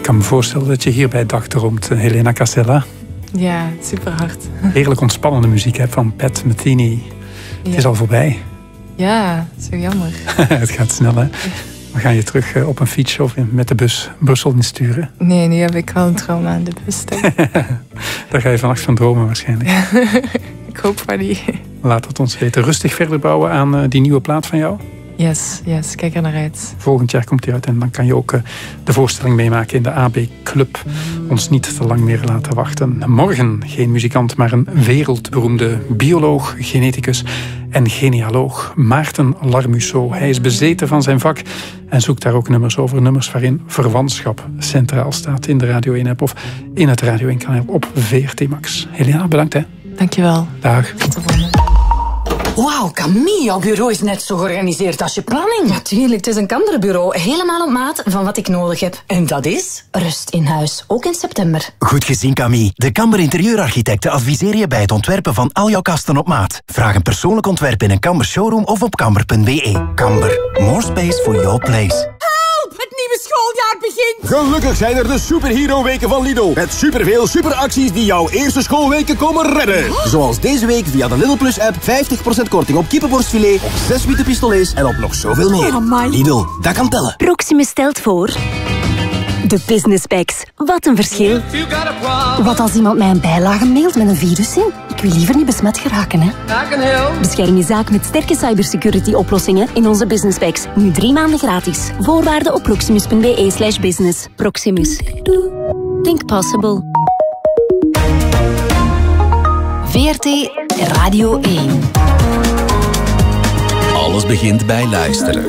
kan me voorstellen dat je hier bij het dak droomt, Helena Castella. Ja, super hard. Heerlijk ontspannende muziek van Pat Metheny. Ja. Het is al voorbij. Ja, zo jammer. Het gaat snel, hè? Dan ga je terug op een fiets of met de bus Brussel insturen. Nee, nu heb ik wel een trauma aan de bus. Daar ga je vannacht van dromen waarschijnlijk. Ik hoop van niet. Laat het ons weten. Rustig verder bouwen aan die nieuwe plaat van jou. Yes, kijk er naar uit. Volgend jaar komt die uit en dan kan je ook de voorstelling meemaken in de AB Club. Ons niet te lang meer laten wachten. Morgen geen muzikant, maar een wereldberoemde bioloog, geneticus en genealoog. Maarten Larmusso. Hij is bezeten van zijn vak en zoekt daar ook nummers over. Nummers waarin verwantschap centraal staat in de Radio 1-app of in het Radio 1-kanaal op VRT Max. Helena, bedankt hè. Dankjewel. Dag. Tot de volgende. Wauw, Camille, jouw bureau is net zo georganiseerd als je planning. Natuurlijk, het is een Kamderbureau. Helemaal op maat van wat ik nodig heb. En dat is? Rust in huis, ook in september. Goed gezien, Camille. De Kamber Interieurarchitecten adviseren je bij het ontwerpen van al jouw kasten op maat. Vraag een persoonlijk ontwerp in een Kamber showroom of op kamber.be. Kamber, more space for your place. Het nieuwe schooljaar begint! Gelukkig zijn er de Superhero-weken van Lidl. Met superveel superacties die jouw eerste schoolweken komen redden. Zoals deze week via de Lidl Plus-app 50% korting op kippenborstfilet, op 6 witte pistolets en op nog zoveel meer. Lidl, dat kan tellen. Proximus stelt voor... De Business Packs. Wat een verschil. Wat als iemand mij een bijlage mailt met een virus in? Ik wil liever niet besmet geraken, hè. Bescherm je zaak met sterke cybersecurity-oplossingen in onze Business Packs. Nu 3 maanden gratis. Voorwaarden op proximus.be/business. Proximus. Think possible. VRT Radio 1. Alles begint bij luisteren.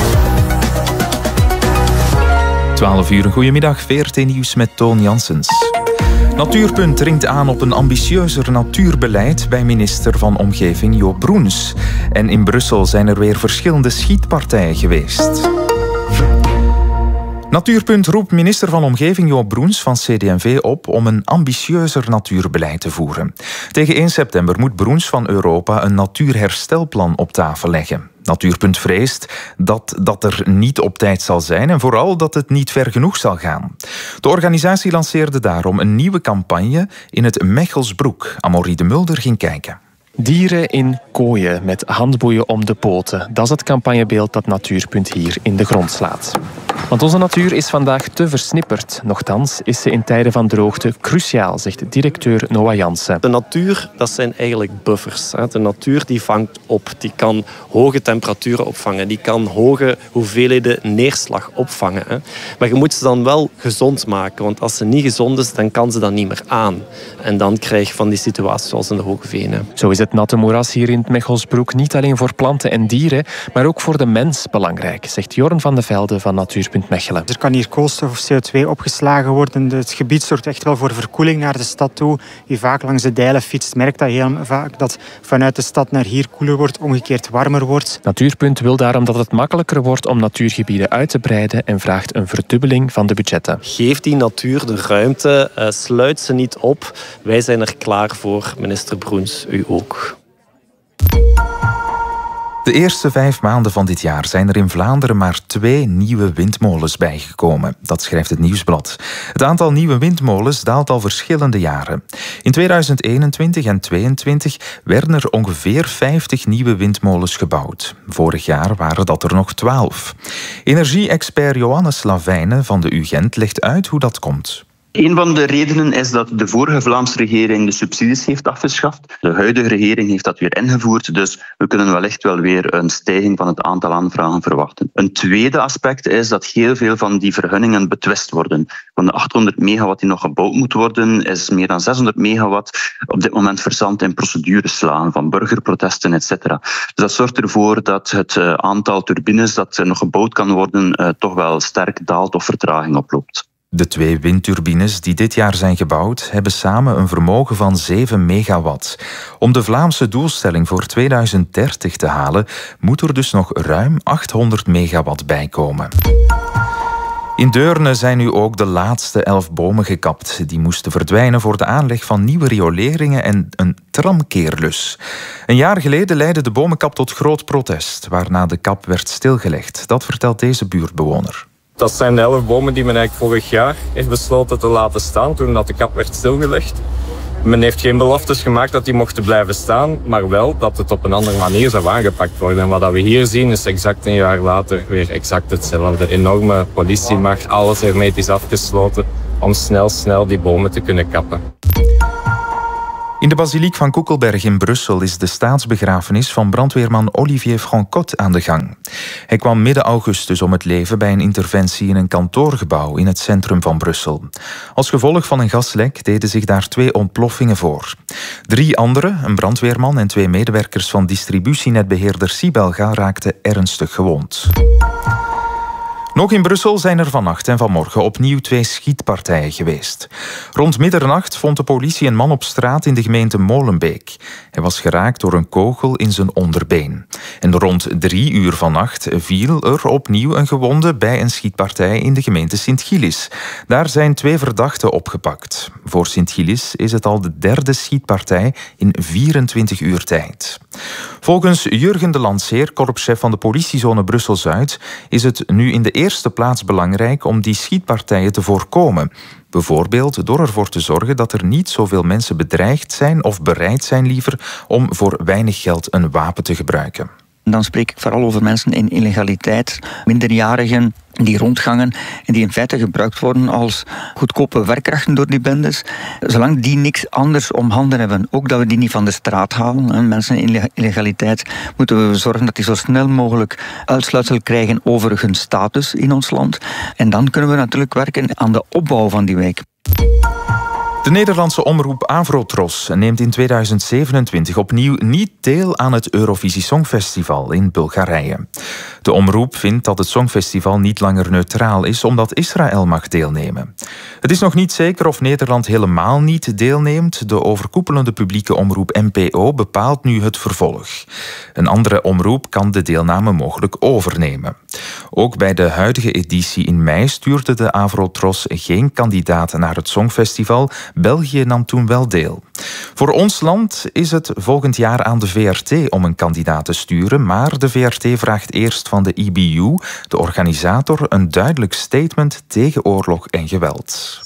12 uur, goedemiddag, VRT Nieuws met Toon Janssens. Natuurpunt dringt aan op een ambitieuzer natuurbeleid bij minister van Omgeving Joop Broens. En in Brussel zijn er weer verschillende schietpartijen geweest. Natuurpunt roept minister van Omgeving Joop Broens van CD&V op om een ambitieuzer natuurbeleid te voeren. Tegen 1 september moet Broens van Europa een natuurherstelplan op tafel leggen. Natuurpunt vreest dat er niet op tijd zal zijn en vooral dat het niet ver genoeg zal gaan. De organisatie lanceerde daarom een nieuwe campagne in het Mechelsbroek. Amaury de Mulder ging kijken. Dieren in kooien met handboeien om de poten. Dat is het campagnebeeld dat Natuurpunt hier in de grond slaat. Want onze natuur is vandaag te versnipperd. Nochtans is ze in tijden van droogte cruciaal, zegt directeur Noah Jansen. De natuur, dat zijn eigenlijk buffers. De natuur die vangt op. Die kan hoge temperaturen opvangen. Die kan hoge hoeveelheden neerslag opvangen. Maar je moet ze dan wel gezond maken. Want als ze niet gezond is, dan kan ze dat niet meer aan. En dan krijg je van die situaties zoals in de Hoge Venen. Zo is het natte moeras hier in het Mechelsbroek niet alleen voor planten en dieren, maar ook voor de mens belangrijk, zegt Jorn van de Velde van Natuurpunt Mechelen. Er kan hier koolstof of CO2 opgeslagen worden. Het gebied zorgt echt wel voor verkoeling naar de stad toe. Wie vaak langs de dijlen fietst, merkt dat heel vaak dat vanuit de stad naar hier koeler wordt, omgekeerd warmer wordt. Natuurpunt wil daarom dat het makkelijker wordt om natuurgebieden uit te breiden en vraagt een verdubbeling van de budgetten. Geef die natuur de ruimte, sluit ze niet op. Wij zijn er klaar voor, minister Broens, u ook. De eerste 5 maanden van dit jaar zijn er in Vlaanderen maar 2 nieuwe windmolens bijgekomen. Dat schrijft het Nieuwsblad. Het aantal nieuwe windmolens daalt al verschillende jaren. In 2021 en 2022 werden er ongeveer 50 nieuwe windmolens gebouwd. Vorig jaar waren dat er nog 12. Energie-expert Johannes Lavijne van de UGent legt uit hoe dat komt. Een van de redenen is dat de vorige Vlaamse regering de subsidies heeft afgeschaft. De huidige regering heeft dat weer ingevoerd, dus we kunnen wellicht wel weer een stijging van het aantal aanvragen verwachten. Een tweede aspect is dat heel veel van die vergunningen betwist worden. Van de 800 megawatt die nog gebouwd moet worden, is meer dan 600 megawatt op dit moment verzand in procedureslagen van burgerprotesten, etc. Dus dat zorgt ervoor dat het aantal turbines dat nog gebouwd kan worden toch wel sterk daalt of vertraging oploopt. De 2 windturbines die dit jaar zijn gebouwd hebben samen een vermogen van 7 megawatt. Om de Vlaamse doelstelling voor 2030 te halen, moet er dus nog ruim 800 megawatt bijkomen. In Deurne zijn nu ook de laatste 11 bomen gekapt. Die moesten verdwijnen voor de aanleg van nieuwe rioleringen en een tramkeerlus. Een jaar geleden leidde de bomenkap tot groot protest, waarna de kap werd stilgelegd. Dat vertelt deze buurtbewoner. Dat zijn de 11 bomen die men eigenlijk vorig jaar heeft besloten te laten staan toen dat de kap werd stilgelegd. Men heeft geen beloftes gemaakt dat die mochten blijven staan, maar wel dat het op een andere manier zou aangepakt worden. En wat we hier zien is exact een jaar later weer exact hetzelfde. Enorme politiemacht, alles hermetisch afgesloten om snel die bomen te kunnen kappen. In de basiliek van Koekelberg in Brussel is de staatsbegrafenis van brandweerman Olivier Francotte aan de gang. Hij kwam midden augustus om het leven bij een interventie in een kantoorgebouw in het centrum van Brussel. Als gevolg van een gaslek deden zich daar 2 ontploffingen voor. 3 anderen, een brandweerman en 2 medewerkers van distributienetbeheerder Sibelga, raakten ernstig gewond. Nog in Brussel zijn er vannacht en vanmorgen opnieuw 2 schietpartijen geweest. Rond middernacht vond de politie een man op straat in de gemeente Molenbeek. Hij was geraakt door een kogel in zijn onderbeen. En rond 3 uur vannacht viel er opnieuw een gewonde bij een schietpartij in de gemeente Sint-Gillis. Daar zijn 2 verdachten opgepakt. Voor Sint-Gillis is het al de 3e schietpartij in 24 uur tijd. Volgens Jurgen de Landseer, korpschef van de politiezone Brussel-Zuid, is het nu in de eerste plaats belangrijk om die schietpartijen te voorkomen. Bijvoorbeeld door ervoor te zorgen dat er niet zoveel mensen bedreigd zijn of bereid zijn liever om voor weinig geld een wapen te gebruiken. Dan spreek ik vooral over mensen in illegaliteit, minderjarigen die rondgangen en die in feite gebruikt worden als goedkope werkkrachten door die bendes. Zolang die niks anders om handen hebben, ook dat we die niet van de straat halen. Mensen in illegaliteit moeten we zorgen dat die zo snel mogelijk uitsluitsel krijgen over hun status in ons land. En dan kunnen we natuurlijk werken aan de opbouw van die wijk. De Nederlandse omroep Avrotros neemt in 2027 opnieuw niet deel aan het Eurovisie Songfestival in Bulgarije. De omroep vindt dat het Songfestival niet langer neutraal is omdat Israël mag deelnemen. Het is nog niet zeker of Nederland helemaal niet deelneemt. De overkoepelende publieke omroep NPO bepaalt nu het vervolg. Een andere omroep kan de deelname mogelijk overnemen. Ook bij de huidige editie in mei stuurde de Avrotros geen kandidaat naar het Songfestival. België nam toen wel deel. Voor ons land is het volgend jaar aan de VRT om een kandidaat te sturen, maar de VRT vraagt eerst van de IBU, de organisator, een duidelijk statement tegen oorlog en geweld.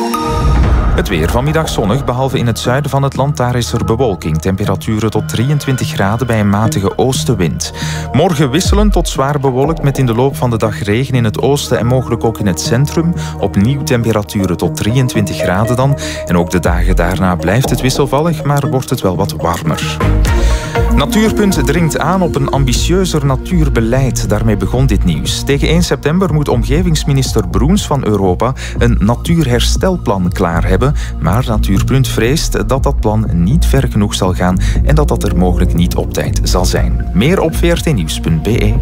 Het weer vanmiddag zonnig, behalve in het zuiden van het land. Daar is er bewolking. Temperaturen tot 23 graden bij een matige oostenwind. Morgen wisselend tot zwaar bewolkt met in de loop van de dag regen in het oosten en mogelijk ook in het centrum. Opnieuw temperaturen tot 23 graden dan. En ook de dagen daarna blijft het wisselvallig, maar wordt het wel wat warmer. Natuurpunt dringt aan op een ambitieuzer natuurbeleid. Daarmee begon dit nieuws. Tegen 1 september moet omgevingsminister Broens van Europa een natuurherstelplan klaar hebben. Maar Natuurpunt vreest dat dat plan niet ver genoeg zal gaan en dat dat er mogelijk niet op tijd zal zijn. Meer op vrtnieuws.be.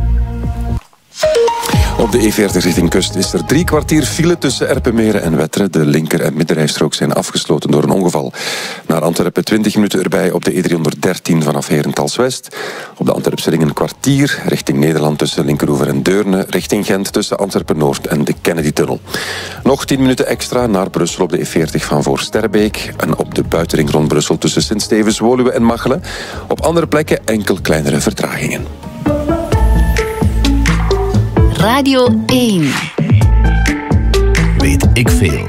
Op de E40 richting kust is er 3 kwartier file tussen Erpenmeren en Wetteren. De linker- en middenrijstrook zijn afgesloten door een ongeval. Naar Antwerpen 20 minuten erbij op de E313 vanaf Herentals-West. Op de Antwerpse ring een kwartier richting Nederland tussen Linkeroever en Deurne. Richting Gent tussen Antwerpen-Noord en de Kennedy-tunnel. Nog 10 minuten extra naar Brussel op de E40 van voor Sterbeek. En op de buitenring rond Brussel tussen Sint-Stevens, Woluwe en Machelen. Op andere plekken enkel kleinere vertragingen. Radio 1. Weet ik veel.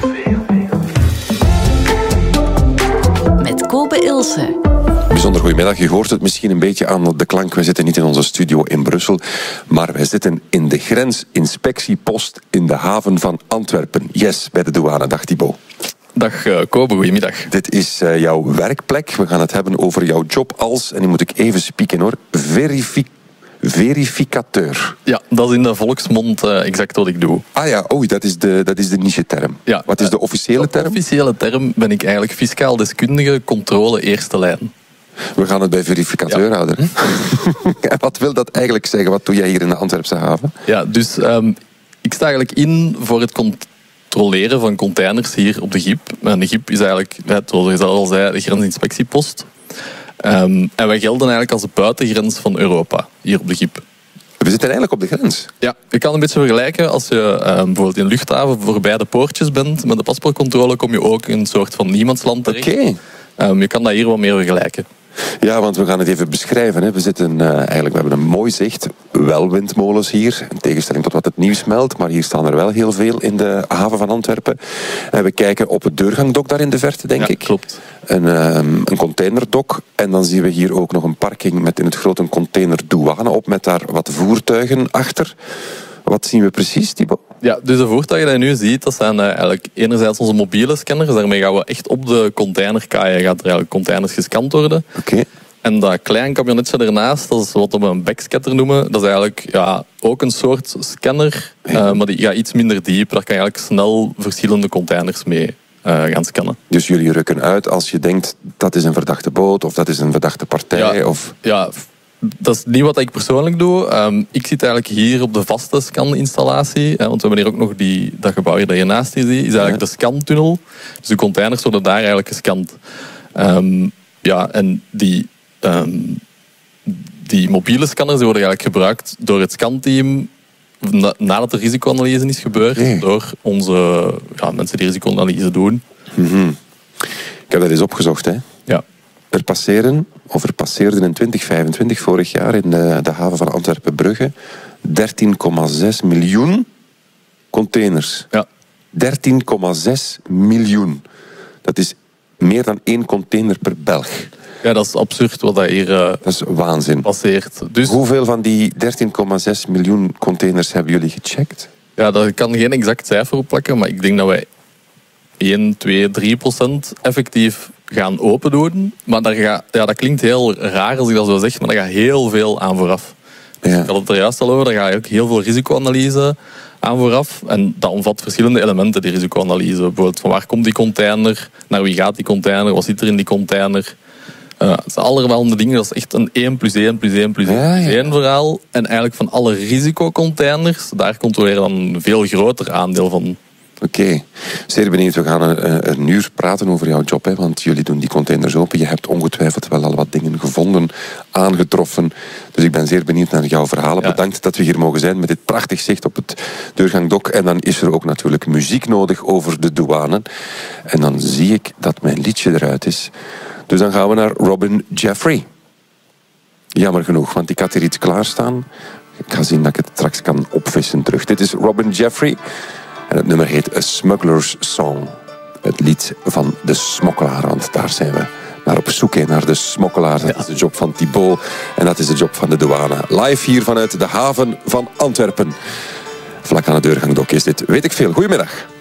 Met Kobe Ilse. Bijzonder goedemiddag. Je hoort het misschien een beetje aan de klank. We zitten niet in onze studio in Brussel, maar wij zitten in de grensinspectiepost in de haven van Antwerpen. Yes, bij de douane. Dag Thibaut. Dag Kobe, goedemiddag. Dit is jouw werkplek. We gaan het hebben over jouw job als, en die moet ik even spieken hoor, verificateur. Ja, dat is in de volksmond exact wat ik doe. Ah ja, dat is de niche-term. Ja, wat is de officiële term? De officiële term ben ik eigenlijk fiscaal deskundige, controle eerste lijn. We gaan het bij verificateur houden. Wat wil dat eigenlijk zeggen? Wat doe jij hier in de Antwerpse haven? Ja, dus ik sta eigenlijk in voor het controleren van containers hier op de GIP. En de GIP is eigenlijk, zoals je al zei, de grensinspectiepost. En wij gelden eigenlijk als de buitengrens van Europa, hier op de GIP. We zitten eigenlijk op de grens? Ja, je kan een beetje vergelijken als je bijvoorbeeld in de luchthaven voorbij de poortjes bent. Met de paspoortcontrole kom je ook in een soort van niemandsland terecht. Oké. Je kan dat hier wat meer vergelijken. Ja, want we gaan het even beschrijven. Hè. We hebben een mooi zicht. Wel windmolens hier, in tegenstelling tot wat het nieuws meldt. Maar hier staan er wel heel veel in de haven van Antwerpen. En we kijken op het deurgangdok daar in de verte, denk ik. Klopt. Een containerdok. En dan zien we hier ook nog een parking met in het grote een containerdouane op. Met daar wat voertuigen achter. Wat zien we precies, Thibaut? Ja, dus de voertuigen die je nu ziet, dat zijn eigenlijk enerzijds onze mobiele scanners. Daarmee gaan we echt op de containerkaaien, gaat er eigenlijk containers gescand worden. Oké. En dat klein camionetje ernaast, dat is wat we een backscatter noemen. Dat is eigenlijk ook een soort scanner, maar die gaat iets minder diep. Daar kan je eigenlijk snel verschillende containers mee gaan scannen. Dus jullie rukken uit als je denkt, dat is een verdachte boot of dat is een verdachte partij? Ja, dat is niet wat ik persoonlijk doe. Ik zit eigenlijk hier op de vaste scaninstallatie. Want we hebben hier ook nog dat gebouw hier dat je naast je ziet. Is eigenlijk de scantunnel. Dus de containers worden daar eigenlijk gescand. En die mobiele scanners die worden eigenlijk gebruikt door het scanteam nadat de risicoanalyse is gebeurd. Door onze mensen die risicoanalyse doen. Mm-hmm. Ik heb dat eens opgezocht, hè? Ja. Er passeerden in 2025 vorig jaar in de haven van Antwerpen-Brugge 13,6 miljoen containers. Ja. 13,6 miljoen. Dat is meer dan 1 container per Belg. Ja, dat is absurd wat dat hier dat is waanzin. passeert. Dus hoeveel van die 13,6 miljoen containers hebben jullie gecheckt? Ja, daar kan geen exact cijfer op plakken, maar ik denk dat wij 1, 2, 3% effectief gaan open doen. Maar dat klinkt heel raar als ik dat zo zeg, maar daar gaat heel veel aan vooraf. Dus ik had het er juist al over, daar gaat ook heel veel risicoanalyse aan vooraf. En dat omvat verschillende elementen, die risicoanalyse. Bijvoorbeeld van waar komt die container, naar wie gaat die container, wat zit er in die container. Het zijn allerhande dingen, dat is echt een 1 + 1 + 1 + 1 verhaal. En eigenlijk van alle risicocontainers, daar controleren we dan een veel groter aandeel van. Oké, zeer benieuwd. We gaan een uur praten over jouw job, hè, want jullie doen die containers open. Je hebt ongetwijfeld wel al wat dingen gevonden, aangetroffen. Dus ik ben zeer benieuwd naar jouw verhalen. Ja. Bedankt dat we hier mogen zijn met dit prachtig zicht op het deurgangdok. En dan is er ook natuurlijk muziek nodig over de douane. En dan zie ik dat mijn liedje eruit is. Dus dan gaan we naar Robin Jeffrey. Jammer genoeg, want ik had hier iets klaarstaan. Ik ga zien dat ik het straks kan opvissen terug. Dit is Robin Jeffrey. En het nummer heet A Smuggler's Song. Het lied van de smokkelaar, want daar zijn we naar op zoek, naar de smokkelaar. Dat is de job van Thibaut en dat is de job van de douane. Live hier vanuit de haven van Antwerpen. Vlak aan het deurgangdok is dit. Weet ik veel. Goedemiddag.